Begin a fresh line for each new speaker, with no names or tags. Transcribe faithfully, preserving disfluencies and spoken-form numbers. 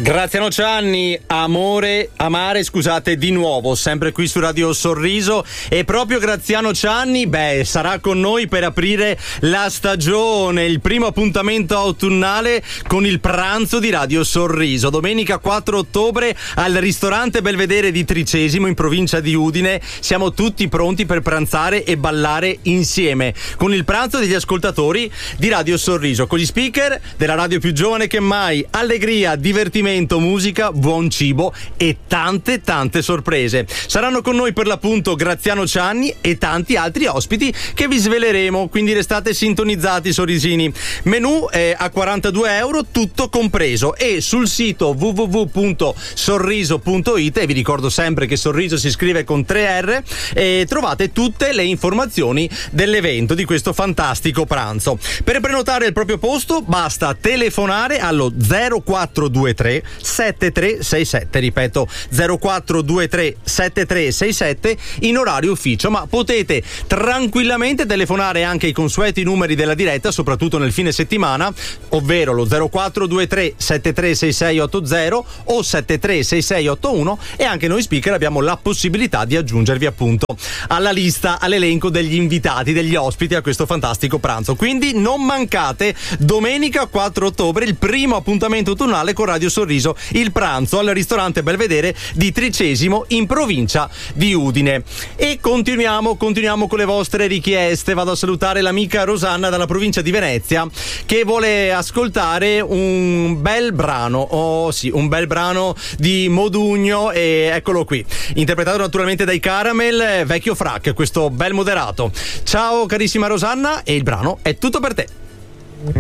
Graziano Cianni, amore, amare, scusate, di nuovo, sempre qui su Radio Sorriso. E proprio Graziano Cianni, beh, sarà con noi per aprire la stagione, il primo appuntamento autunnale con il pranzo di Radio Sorriso. Domenica quattro ottobre al ristorante Belvedere di Tricesimo in provincia di Udine. Siamo tutti pronti per pranzare e ballare insieme con il pranzo degli ascoltatori di Radio Sorriso, con gli speaker della radio più giovane che mai. Allegria, divertimento, musica, buon cibo e tante tante sorprese. Saranno con noi per l'appunto Graziano Cianni e tanti altri ospiti che vi sveleremo, quindi restate sintonizzati, sorrisini. Menù è a quarantadue euro, tutto compreso, e sul sito w w w punto sorriso punto i t, e vi ricordo sempre che Sorriso si scrive con tre R, e trovate tutte le informazioni dell'evento, di questo fantastico pranzo. Per prenotare il proprio posto basta telefonare allo zero quattro due tre sette tre sei sette, ripeto zero quattro due tre sette tre sei sette, in orario ufficio, ma potete tranquillamente telefonare anche ai consueti numeri della diretta, soprattutto nel fine settimana, ovvero lo zero quattro due tre sette tre sei sei otto zero o sette tre sei sei otto uno, e anche noi speaker abbiamo la possibilità di aggiungervi appunto alla lista, all'elenco degli invitati, degli ospiti a questo fantastico pranzo. Quindi non mancate domenica quattro ottobre, il primo appuntamento autunnale con Radio Sorriso, il pranzo al ristorante Belvedere di Tricesimo in provincia di Udine. E continuiamo, continuiamo con le vostre richieste. Vado a salutare l'amica Rosanna dalla provincia di Venezia, che vuole ascoltare un bel brano, oh sì, un bel brano di Modugno, e eccolo qui, interpretato naturalmente dai Caramel, Vecchio Frac, questo bel moderato. Ciao carissima Rosanna, e il brano è tutto per te.